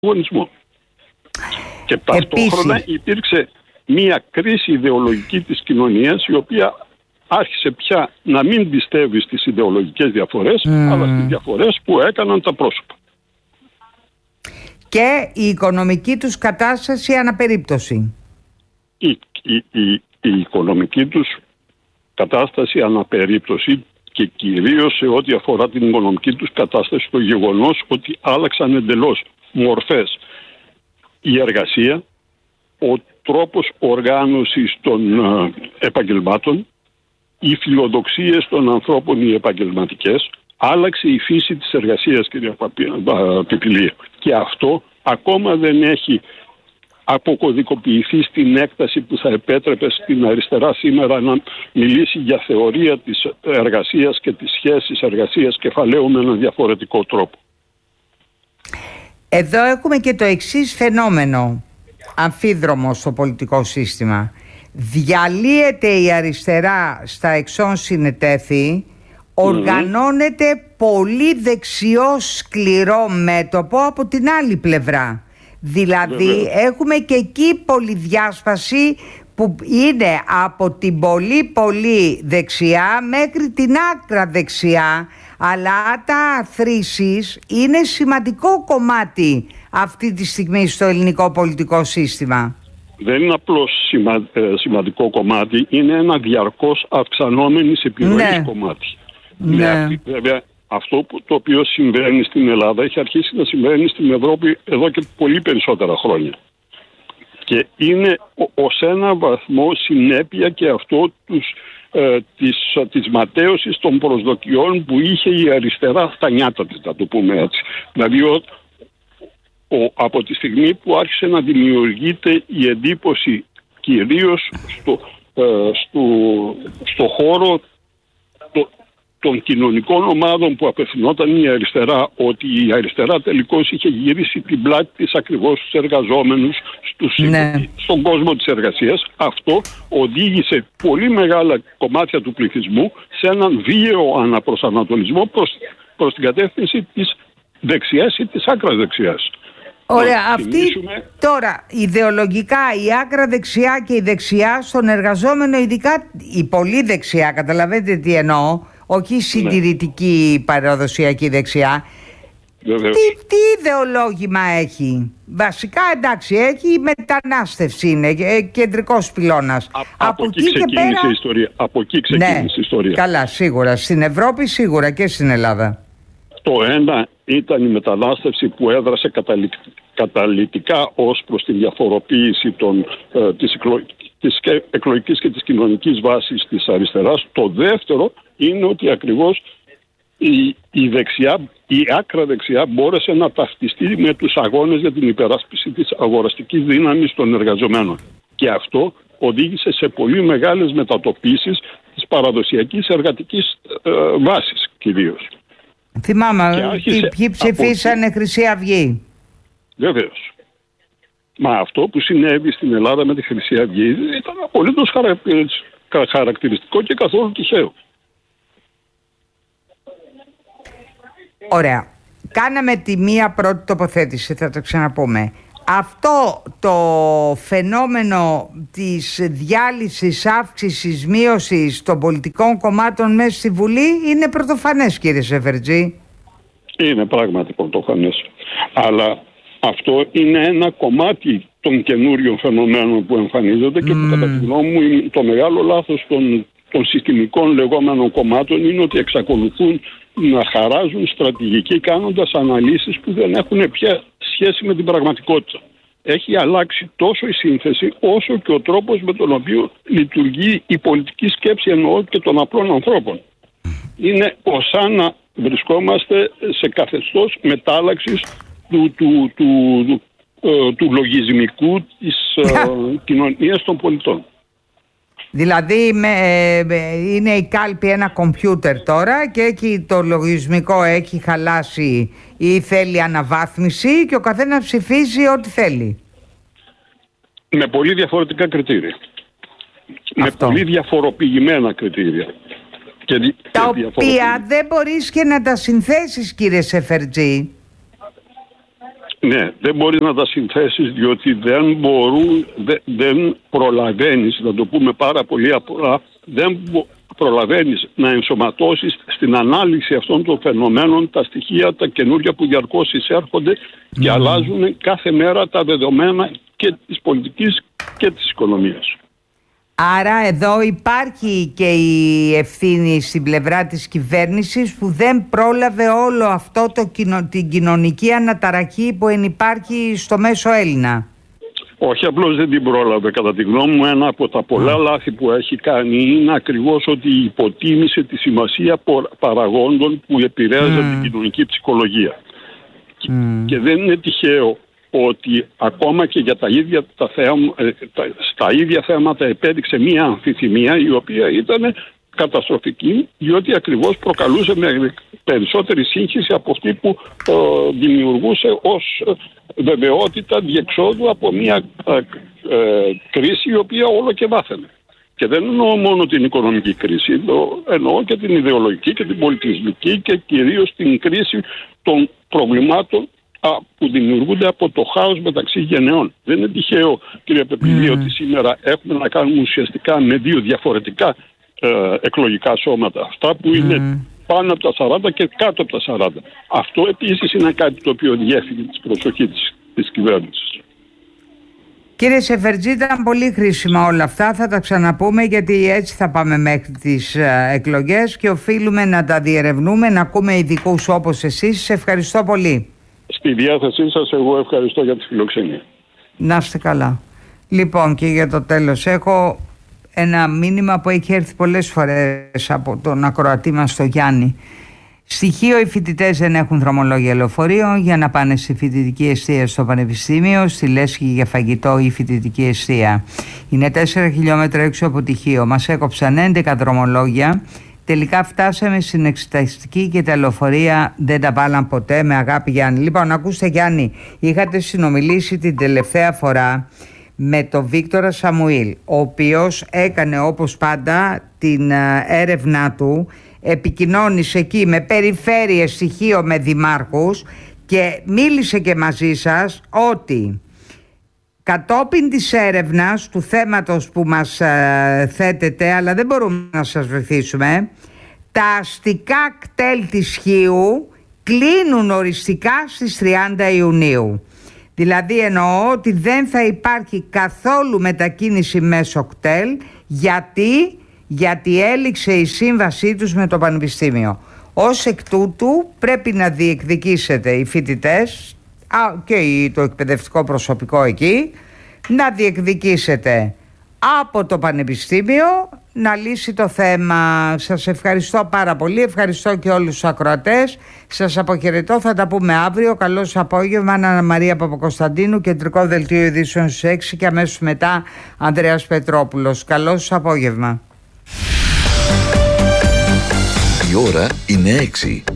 ανταγωνισμό. Και ταυτόχρονα υπήρξε μία κρίση ιδεολογική της κοινωνίας, η οποία άρχισε πια να μην πιστεύει στις ιδεολογικές διαφορές, αλλά στις διαφορές που έκαναν τα πρόσωπα. Και η οικονομική τους κατάσταση αναπερίπτωση. Η οικονομική τους κατάσταση αναπερίπτωση, και κυρίως σε ό,τι αφορά την οικονομική τους κατάσταση, το γεγονός ότι άλλαξαν εντελώς μορφές η εργασία, ο τρόπος οργάνωσης των επαγγελμάτων, οι φιλοδοξίες των ανθρώπων οι επαγγελματικές, άλλαξε η φύση της εργασίας, κυρία Πιπηλία. Και αυτό ακόμα δεν έχει αποκωδικοποιηθεί στην έκταση που θα επέτρεπε στην αριστερά σήμερα να μιλήσει για θεωρία της εργασίας και της σχέσης εργασίας κεφαλαίου με έναν διαφορετικό τρόπο. Εδώ έχουμε και το εξής φαινόμενο αμφίδρομο στο πολιτικό σύστημα. Διαλύεται η αριστερά στα εξών συνετέθη, οργανώνεται πολύ δεξιό σκληρό μέτωπο από την άλλη πλευρά. Δηλαδή έχουμε και εκεί πολυδιάσπαση που είναι από την πολύ δεξιά μέχρι την άκρα δεξιά, αλλά τα αθροίσεις είναι σημαντικό κομμάτι αυτή τη στιγμή στο ελληνικό πολιτικό σύστημα. Δεν είναι απλώς σημαντικό κομμάτι, είναι ένα διαρκώς αυξανόμενης επιρροής κομμάτι. Βέβαια, αυτό το οποίο συμβαίνει στην Ελλάδα έχει αρχίσει να συμβαίνει στην Ευρώπη εδώ και πολύ περισσότερα χρόνια. Και είναι ως ένα βαθμό συνέπεια και αυτό της ματέωσης των προσδοκιών που είχε η αριστερά στα νιάτα της, να το πούμε έτσι. Δηλαδή από τη στιγμή που άρχισε να δημιουργείται η εντύπωση κυρίως στο χώρο των κοινωνικών ομάδων που απευθυνόταν η αριστερά, ότι η αριστερά τελικώς είχε γυρίσει την πλάτη της ακριβώς στους εργαζόμενους, στον κόσμο της εργασίας. Αυτό οδήγησε πολύ μεγάλα κομμάτια του πληθυσμού σε έναν βίαιο αναπροσανατολισμό προς την κατεύθυνση της δεξιάς ή της άκρας δεξιάς. Ωραία, τώρα ιδεολογικά η άκρα δεξιά και η δεξιά στον εργαζόμενο, ειδικά η πολύ δεξιά, καταλαβαίνετε τι εννοώ, όχι η συντηρητική παραδοσιακή δεξιά. Τι ιδεολόγημα έχει? Βασικά εντάξει, έχει η μετανάστευση, είναι κεντρικός πυλώνας. Από εκεί ξεκίνησε η ιστορία. η ιστορία. Καλά, σίγουρα. Στην Ευρώπη σίγουρα και στην Ελλάδα. Το ένα ήταν η μετανάστευση που έδρασε καταλυτικά ως προς τη διαφοροποίηση της εκλογικής και της κοινωνικής βάσης της αριστεράς. Το δεύτερο είναι ότι ακριβώς η άκρα δεξιά μπόρεσε να ταυτιστεί με τους αγώνες για την υπεράσπιση της αγοραστικής δύναμης των εργαζομένων. Και αυτό οδήγησε σε πολύ μεγάλες μετατοπίσεις της παραδοσιακής εργατικής βάσης κυρίως. Θυμάμαι ποιοι ψηφίσανε Χρυσή Αυγή. Βεβαίως. Μα αυτό που συνέβη στην Ελλάδα με τη Χρυσή Αυγή ήταν απολύτως χαρακτηριστικό και καθόλου τυχαίο. Ωραία. Κάναμε τη μία πρώτη τοποθέτηση, θα το ξαναπούμε. Αυτό το φαινόμενο της διάλυσης, αύξησης, μείωσης των πολιτικών κομμάτων μέσα στη Βουλή είναι πρωτοφανές, κύριε Σεφερτζή. Είναι πράγματι πρωτοφανές. Αλλά αυτό είναι ένα κομμάτι των καινούριων φαινομένων που εμφανίζονται και που κατά τη γνώμη μου το μεγάλο λάθος των συστημικών λεγόμενων κομμάτων είναι ότι εξακολουθούν να χαράζουν στρατηγική κάνοντας αναλύσεις που δεν έχουν πια σχέση με την πραγματικότητα. Έχει αλλάξει τόσο η σύνθεση όσο και ο τρόπος με τον οποίο λειτουργεί η πολιτική σκέψη, εννοώ και των απλών ανθρώπων. Είναι σαν να βρισκόμαστε σε καθεστώς μετάλλαξης του λογισμικού της κοινωνίας των πολιτών. Δηλαδή είναι η κάλπη ένα κομπιούτερ τώρα και εκεί το λογισμικό έχει χαλάσει ή θέλει αναβάθμιση και ο καθένας ψηφίζει ό,τι θέλει. Με πολύ διαφορετικά κριτήρια. Με πολύ διαφοροποιημένα κριτήρια. Τα οποία δεν μπορείς και να τα συνθέσεις, κύριε Σεφερτζή. Ναι, δεν μπορείς να τα συνθέσεις, διότι δεν προλαβαίνεις, να το πούμε πάρα πολύ απλά, δεν προλαβαίνεις να ενσωματώσεις στην ανάλυση αυτών των φαινομένων τα στοιχεία, τα καινούργια που διαρκώς εισέρχονται και αλλάζουν κάθε μέρα τα δεδομένα και της πολιτικής και της οικονομίας. Άρα εδώ υπάρχει και η ευθύνη στην πλευρά της κυβέρνησης που δεν πρόλαβε όλο αυτό την κοινωνική αναταραχή που ενυπάρχει στο μέσο Έλληνα. Όχι απλώς δεν την πρόλαβε. Κατά τη γνώμη μου, ένα από τα πολλά λάθη που έχει κάνει είναι ακριβώς ότι υποτίμησε τη σημασία παραγόντων που επηρέαζαν την κοινωνική ψυχολογία. Και δεν είναι τυχαίο ότι ακόμα και για στα ίδια θέματα επέδειξε μία αμφιθυμία η οποία ήταν καταστροφική, διότι ακριβώς προκαλούσε με περισσότερη σύγχυση από αυτή που δημιουργούσε ως βεβαιότητα διεξόδου από μία κρίση η οποία όλο και βάθαινε. Και δεν εννοώ μόνο την οικονομική κρίση, εννοώ και την ιδεολογική και την πολιτισμική και κυρίως την κρίση των προβλημάτων που δημιουργούνται από το χάος μεταξύ γενεών. Δεν είναι τυχαίο, κύριε Πεπιλή, ότι σήμερα έχουμε να κάνουμε ουσιαστικά με δύο διαφορετικά εκλογικά σώματα. Αυτά που είναι πάνω από τα 40 και κάτω από τα 40. Αυτό επίσης είναι κάτι το οποίο διέφυγε της προσοχή της κυβέρνησης. Κύριε Σεφερτζή, ήταν πολύ χρήσιμα όλα αυτά. Θα τα ξαναπούμε, γιατί έτσι θα πάμε μέχρι τις εκλογές και οφείλουμε να τα διερευνούμε, να ακούμε ειδικούς όπως εσείς. Σε ευχαριστώ πολύ. Στη διάθεσή σας, εγώ ευχαριστώ για τη φιλοξενία. Να είστε καλά. Λοιπόν, και για το τέλος έχω ένα μήνυμα που έχει έρθει πολλές φορές από τον ακροατή μας τον Γιάννη. Στοιχείο: οι φοιτητές δεν έχουν δρομολόγια λεωφορείων για να πάνε στη φοιτητική εστία στο πανεπιστήμιο, στη λέσχη για φαγητό ή φοιτητική εστία. Είναι 4 χιλιόμετρα έξω από τυχείο. Μας έκοψαν 11 δρομολόγια. Τελικά φτάσαμε στην εξεταστική και τα λεωφορεία δεν τα βάλαν ποτέ. Με αγάπη, Γιάννη. Λοιπόν, ακούστε, Γιάννη, είχατε συνομιλήσει την τελευταία φορά με τον Βίκτορα Σαμουήλ, ο οποίος έκανε όπως πάντα την έρευνά του, επικοινώνησε εκεί με περιφέρειες, στοιχείο, με δημάρχους και μίλησε και μαζί σας ότι κατόπιν της έρευνας του θέματος που μας θέτεται, αλλά δεν μπορούμε να σας βοηθήσουμε, τα αστικά κτέλ της Χίου κλείνουν οριστικά στις 30 Ιουνίου. Δηλαδή εννοώ ότι δεν θα υπάρχει καθόλου μετακίνηση μέσω κτέλ. Γιατί έληξε η σύμβασή τους με το Πανεπιστήμιο. Ως εκ τούτου πρέπει να διεκδικήσετε οι φοιτητές και το εκπαιδευτικό προσωπικό εκεί, να διεκδικήσετε από το Πανεπιστήμιο να λύσει το θέμα. Σας ευχαριστώ πάρα πολύ, ευχαριστώ και όλους τους ακροατές. Σας αποχαιρετώ, θα τα πούμε αύριο. Καλό σας απόγευμα. Αννα Μαρία Παπακοσταντίνου, κεντρικό δελτίο ειδήσεων στις 6 και αμέσως μετά Ανδρέας Πετρόπουλος. Καλό σας απόγευμα. Η ώρα είναι 6.